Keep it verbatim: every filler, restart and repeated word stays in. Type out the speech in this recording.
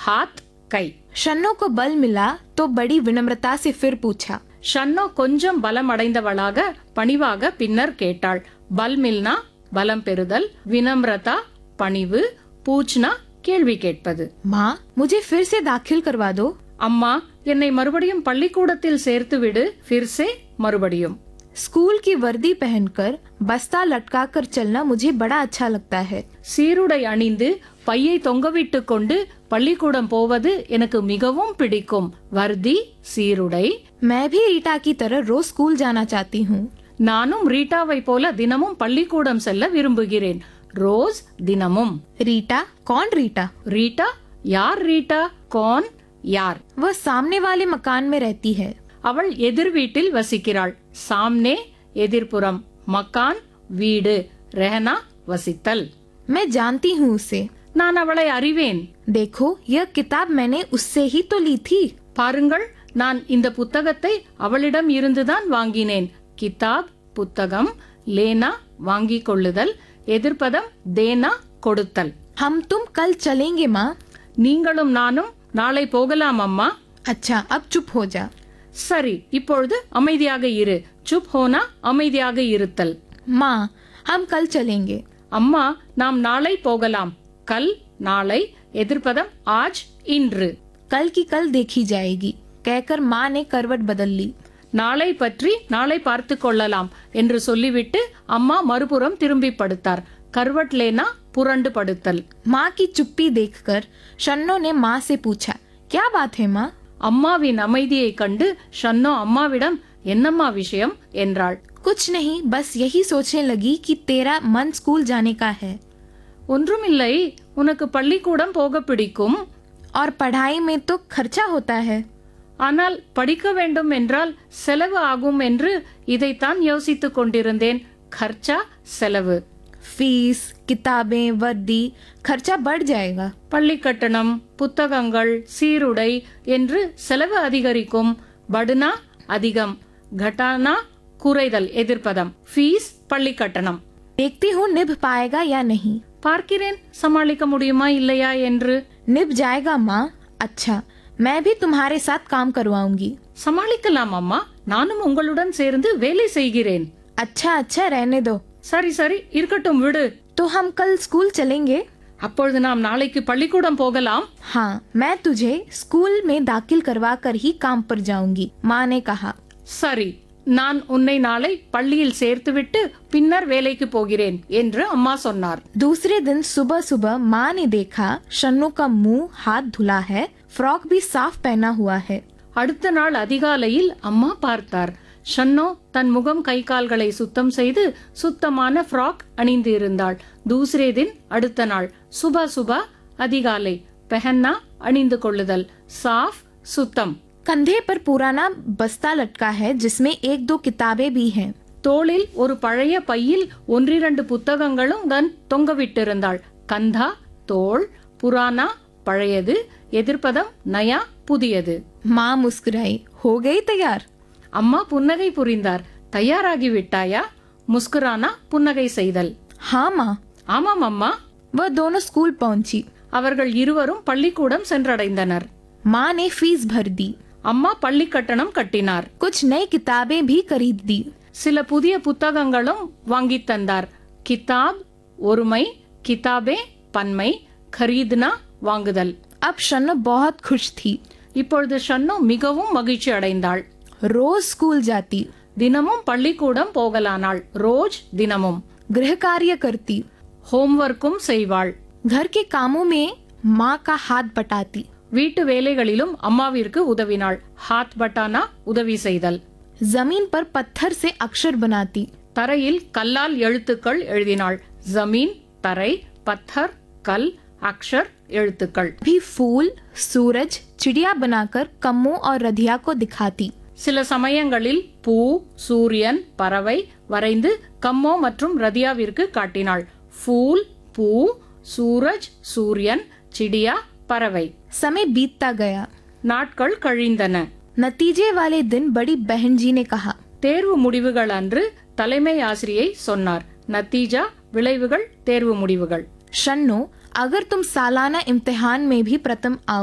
हाथ கை. शन्नो को बल मिला तो बड़ी विनम्रता से फिर पूछा. ஷன்னோ கொஞ்சம் பலம் அடைந்தவளாக பணிவாக பின்னர் கேட்டாள். பல் மில்னா பலம் பெறுதல், வினம்ரதா பணிவு, பூச்னா கேள்வி கேட்பது. माँ मुझे फिर से दाखिल करवा दो. அம்மா என்னை மறுபடியும் பள்ளிக்கூடத்தில் சேர்த்து விடு. फिरसे மறுபடியும். स्कूल की वर्दी पहनकर बस्ता लटका कर चलना मुझे बड़ा अच्छा लगता है. சீருடை அணிந்து பையை தொங்கவிட்டு கொண்டு பள்ளிக்கூடம் போவது எனக்கு மிகவும் பிடிக்கும். வர்தி சீருடை. मैं भी रीटा की तरह रोज स्कूल जाना चाहती हूँ. நானும் ரீட்டாவை போல தினமும் பள்ளிக்கூடம் செல்ல விரும்புகிறேன். ரோஸ் தினமும். रीटा कौन रीटा? ரீட்டா யார்? ரீட்டா கோன் யார்? वह सामने वाले मकान में रहती है. அவள் எதிர் வீட்டில் வசிக்கிறாள். சாம்னே எதிர்ப்புறம், மக்கான் வீடு, ரெஹனா வசித்தல். मैं जानती हूँ उसे. நான் அவளை அறிவேன். देखो यह किताब मैंने उससे ही तो ली थी. பாருங்கள், நான் இந்த புத்தகத்தை அவளிடம் இருந்துதான் வாங்கினேன். கிதாப் புத்தகம், லேனா வாங்கிக் கொள்ளுதல், எதிர்ப்பதம் தேனா கொடுத்தல். हम तुम कल चलेंगे माँ. நீங்களும் நானும் நாளை போகலாம் அம்மா. अच्छा अब चुप हो जा. சரி, இப்பொழுது அமைதியாக இரு. சுப் ஹோனா அமைதியாக இருத்தல். माँ हम कल चलेंगे. அம்மா நாம் நாளை போகலாம். கல் நாளை, எதிர்ப்பதம் ஆஜ் இன்று. कल की कल देखी जाएगी कहकर माँ ने करवट बदल ली. நாளை பற்றி நாளை பார்த்து கொள்ளலாம் என்று சொல்லிவிட்டு அம்மா மறுபுறம் திரும்பி படுத்தார். கர்வட் லேனா புரண்டு படுத்தல். माँ की चुप्पी देखकर शन्नो ने माँ से पूछा, क्या बात है माँ? அம்மாவின் அமைதியை கண்டு ஷன்னோ அம்மாவிடம் என்னம்மா விஷயம் என்றாள். कुछ नहीं, बस यही सोचने लगी कि तेरा मन स्कूल जाने का है ஒன்றுமில்லை, உனக்கு பள்ளிக்கூடம் போக பிடிக்கும். और पढ़ाई में तो खर्चा होता है. ஆனால் படிக்க வேண்டும் என்றால் செலவு ஆகும் என்று இதைத்தான் யோசித்துக் கொண்டிருந்தேன். खर्चा செலவு. फीस, किताबें, वर्दी, खर्चा बढ़ जाएगा. பள்ளி கட்டணம், புத்தகங்கள், சீருடை என்று செலவு அதிகரிக்கும். படுனா அதிகம், घटाना குறைதல் எதிர்ப்பதம். ஃபீஸ் பள்ளி கட்டணம். देखती हूँ निभ पाएगा या नहीं. பார்க்கிறேன் சமாளிக்க முடியுமா இல்லையா என்று. निभ जाएगा माँ. अच्छा मैं भी तुम्हारे साथ काम करवाऊंगी. சமாளிக்கலாம் அம்மா, நானும் உங்களுடன் சேர்ந்து வேலை செய்கிறேன். अच्छा अच्छा रहने दो. சரி சரி இருக்கட்டும் விடு. तो हम कल स्कूल चलेंगे. அப்பொழுது நாம் நாளைக்கு பள்ளிக்கூடம் போகலாம். हाँ मैं तुझे स्कूल में दाखिल करवा कर ही काम पर जाऊंगी, माँ ने कहा. சரி, நான் உன்னை நாளை பள்ளியில் சேர்த்துவிட்டு பின்னர் வேலைக்கு போகிறேன் என்று அம்மா சொன்னார். दूसरे दिन सुबह सुबह माँ ने देखा शन्नू का मुंह हाथ धुला है, फ्रॉक भी साफ पहना हुआ है. அடுத்த நாள் அதிகாலையில் அம்மா பார்த்தார். ஷன்னோ தன் முகம் கை கால்களை சுத்தம் செய்து சுத்தமான ஃப்ராக் அணிந்து இருந்தாள். தூசரே தின் அடுத்த நாள். சுபா சுபா அதிகாலை, பெஹன்னா அணிந்து கொள்ளுதல், சாஃப் சுத்தம். कंधे पर पुराना बस्ता लटका है जिसमें एक दो किताबें भी हैं. தோளில் ஒரு பழைய பையில் ஒன்றிரண்டு புத்தகங்களும் தான் தொங்கவிட்டிருந்தாள். கந்தா தோள், புரானா பழையது, எதிர்ப்பதம் நயா புதியது. माँ मुस्कुराई. हो गई तैयार. அம்மா புன்னகை புரிந்தார். தயாராகி விட்டாயா? முஸ்குரானா புன்னகை செய்தல். हाँ माँ. ஆமாம் அம்மா. वह दोनों स्कूल पहुंची. அவர்கள் இருவரும் பள்ளிக்கூடம் சென்றடைந்தனர். माँ ने फीस भर दी. அம்மா பள்ளி கட்டணம் கட்டினார். कुछ नई किताबें भी खरीद दी. சில புதிய புத்தகங்களும் வாங்கித் தந்தார். கிதாப் ஒருமை, கிதாபே பன்மை, खरीदना வாங்குதல். अब शन्नो बहुत खुश थी. இப்பொழுது ஷன்னோ மிகவும் மகிழ்ச்சி அடைந்தாள். रोज स्कूल जाती. தினமும் பள்ளிக்கூடம் போகலானாள். ரோஜ் தினமும். गृह कार्य करती. ஹோம்வொர்க்கும் செய்வாள். घर के कामों में माँ का हाथ बटाती. வீட்டு வேலைகளிலும் அம்மாவிற்கு உதவினாள். ஹாத் பட்டானா உதவி செய்தல். जमीन पर पत्थर से अक्षर बनाती. தரையில் கல்லால் எழுத்துக்கள் எழுதினாள். ஜமீன் தரை, பத்தர் கல், அக்ஷர் எழுத்துக்கள். भी फूल, सूरज, चिड़िया बनाकर कम्मों और रधिया को दिखाती. சில சமயங்களில் பூ, சூரியன், பறவை வரைந்து கம்மோ மற்றும் ரதியாவிற்கு காட்டினாள். ஃபூல் பூ, சூரஜ் சூரியன், சிடியா பறவை. समय बीतता गया. நாட்கள் கழிந்தன. नतीजे वाले दिन बड़ी बहन जी ने कहा. தேர்வு முடிவுகள் அன்று தலைமை ஆசிரியை சொன்னார். நத்தீஜா விளைவுகள், தேர்வு முடிவுகள். शन्नो अगर तुम सालाना इम्तिहान में भी प्रथम आओ